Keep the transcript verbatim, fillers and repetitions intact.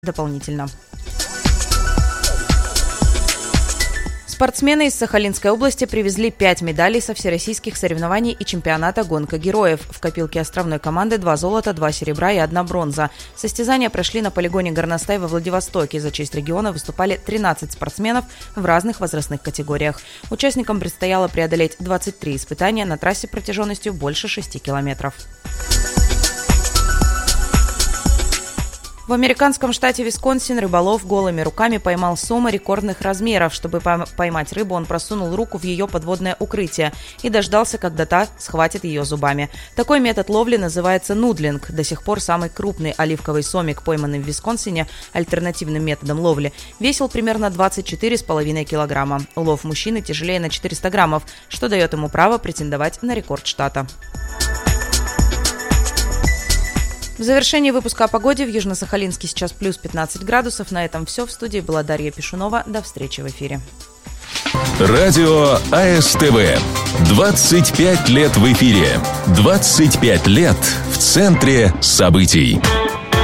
дополнительно. Спортсмены из Сахалинской области привезли пять медалей со всероссийских соревнований и чемпионата «Гонка героев». В копилке островной команды два золота, два серебра и одна бронза. Состязания прошли на полигоне «Горностай» во Владивостоке. За честь региона выступали тринадцать спортсменов в разных возрастных категориях. Участникам предстояло преодолеть двадцать три испытания на трассе протяженностью больше шести километров. В американском штате Висконсин рыболов голыми руками поймал сома рекордных размеров. Чтобы поймать рыбу, он просунул руку в ее подводное укрытие и дождался, когда та схватит ее зубами. Такой метод ловли называется нудлинг. До сих пор самый крупный оливковый сомик, пойманный в Висконсине альтернативным методом ловли, весил примерно двадцать четыре с половиной килограмма. Улов мужчины тяжелее на четыреста граммов, что дает ему право претендовать на рекорд штата. В завершении выпуска о погоде: в Южно-Сахалинске сейчас плюс пятнадцать градусов. На этом все. В студии была Дарья Пишунова. До встречи в эфире. Радио АСТВ. двадцать пять лет в эфире. двадцать пять лет в центре событий.